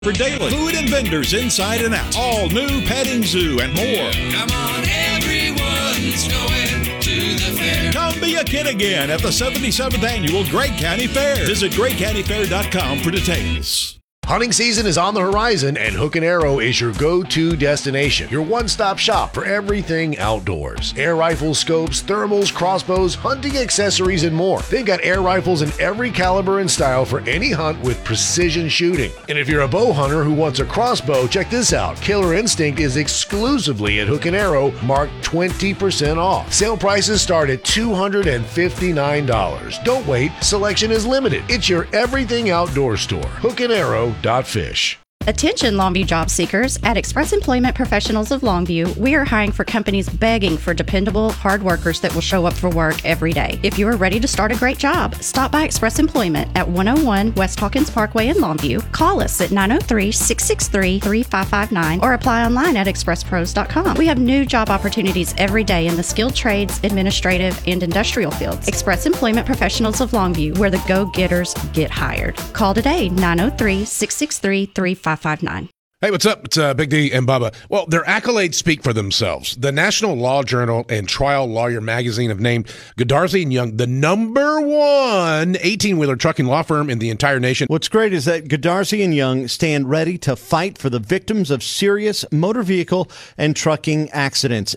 For daily food and vendors inside and out. All new petting zoo and more. Come on, everyone's going to the fair. Come be a kid again at the 77th Annual Great County Fair. Visit GreatCountyFair.com for details. Hunting season is on the horizon, and Hook & Arrow is your go-to destination. Your one-stop shop for everything outdoors. Air rifles, scopes, thermals, crossbows, hunting accessories, and more. They've got air rifles in every caliber and style for any hunt with precision shooting. And if you're a bow hunter who wants a crossbow, check this out. Killer Instinct is exclusively at Hook & Arrow, marked 20% off. Sale prices start at $259. Don't wait. Selection is limited. It's your everything outdoor store. HookandArrow.fish. Attention Longview job seekers. At Express Employment Professionals of Longview, we are hiring for companies begging for dependable, hard workers that will show up for work every day. If you are ready to start a great job, stop by Express Employment at 101 West Hawkins Parkway in Longview. Call us at 903-663-3559 or apply online at expresspros.com. We have new job opportunities every day in the skilled trades, administrative, and industrial fields. Express Employment Professionals of Longview, where the go-getters get hired. Call today, 903-663-3559. Hey, what's up? It's Big D and Bubba. Well, their accolades speak for themselves. The National Law Journal and Trial Lawyer Magazine have named Godarzi & Young the #1 18-wheeler trucking law firm in the entire nation. What's great is that Godarzi & Young stand ready to fight for the victims of serious motor vehicle and trucking accidents.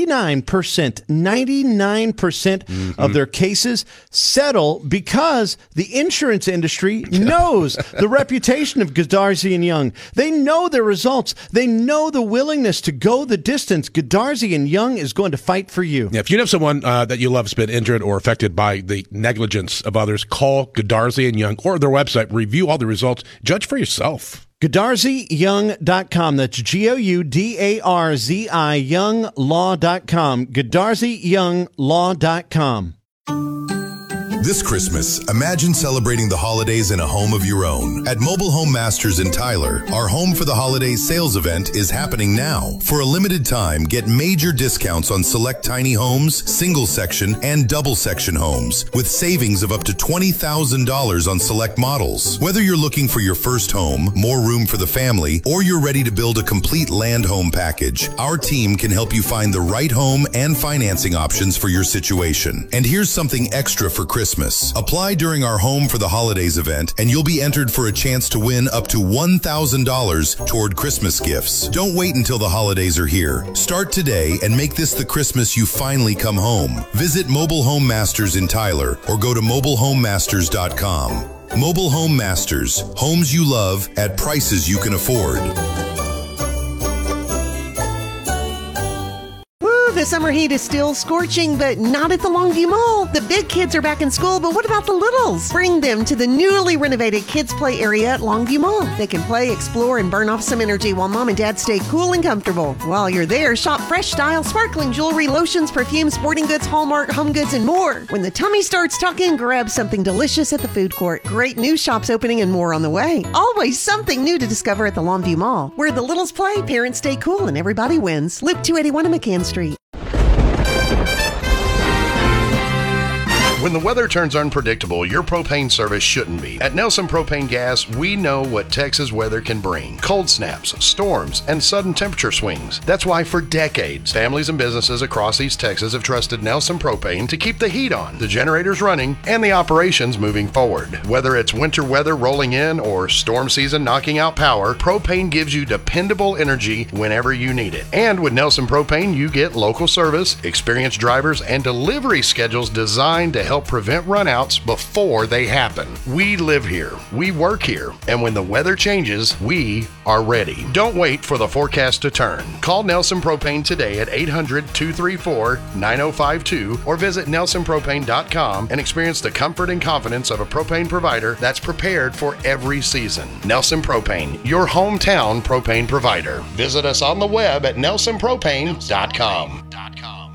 99% of their cases settle because the insurance industry knows the reputation of Godarzi & Young. They know their results. They know the willingness to go the distance. Godarzi & Young is going to fight for you. Yeah, if you know someone that you love has been injured or affected by the negligence of others, call Godarzi & Young or their website. Review all the results. Judge for yourself. GodarziYoung.com. That's GOUDARZI Younglaw.com. GodarziYounglaw.com. This Christmas, imagine celebrating the holidays in a home of your own. At Mobile Home Masters in Tyler, our Home for the Holidays sales event is happening now. For a limited time, get major discounts on select tiny homes, single section, and double section homes, with savings of up to $20,000 on select models. Whether you're looking for your first home, more room for the family, or you're ready to build a complete land home package, our team can help you find the right home and financing options for your situation. And here's something extra for Christmas. Apply during our Home for the Holidays event, and you'll be entered for a chance to win up to $1,000 toward Christmas gifts. Don't wait until the holidays are here. Start today and make this the Christmas you finally come home. Visit Mobile Home Masters in Tyler or go to mobilehomemasters.com. Mobile Home Masters, homes you love at prices you can afford. The summer heat is still scorching, but not at the Longview Mall. The big kids are back in school, but what about the littles? Bring them to the newly renovated kids' play area at Longview Mall. They can play, explore, and burn off some energy while mom and dad stay cool and comfortable. While you're there, shop fresh style, sparkling jewelry, lotions, perfumes, sporting goods, Hallmark, home goods, and more. When the tummy starts talking, grab something delicious at the food court. Great new shops opening and more on the way. Always something new to discover at the Longview Mall. Where the littles play, parents stay cool, and everybody wins. Loop 281 on McCann Street. When the weather turns unpredictable, your propane service shouldn't be. At Nelson Propane Gas, we know what Texas weather can bring. Cold snaps, storms, and sudden temperature swings. That's why for decades, families and businesses across East Texas have trusted Nelson Propane to keep the heat on, the generators running, and the operations moving forward. Whether it's winter weather rolling in or storm season knocking out power, propane gives you dependable energy whenever you need it. And with Nelson Propane, you get local service, experienced drivers, and delivery schedules designed to help prevent runouts before they happen. We live here, we work here, and when the weather changes, we are ready. Don't wait for the forecast to turn. Call Nelson Propane today at 800-234-9052 or visit nelsonpropane.com and experience the comfort and confidence of a propane provider that's prepared for every season. Nelson Propane, your hometown propane provider. Visit us on the web at nelsonpropane.com.